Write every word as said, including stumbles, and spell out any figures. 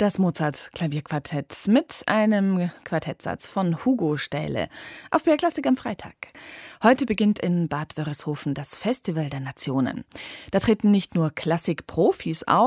Das Mozart-Klavierquartett mit einem Quartettsatz von Hugo Stähle auf B R Klassik am Freitag. Heute beginnt in Bad Wörishofen das Festival der Nationen. Da treten nicht nur Klassikprofis auf,